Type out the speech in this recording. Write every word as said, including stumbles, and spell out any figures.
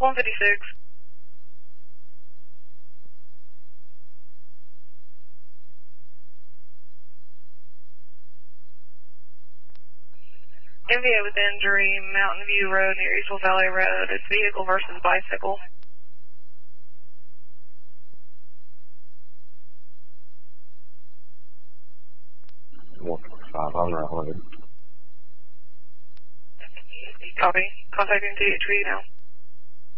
one fifty-six. M V A with injury, Mountain View Road near Eastville Valley Road. It's vehicle versus bicycle. one twenty-five, on right road. Copy. Contacting T H V now.